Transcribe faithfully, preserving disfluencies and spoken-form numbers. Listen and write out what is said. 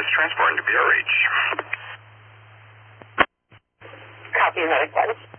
transporting to B R H. Copy, medic license.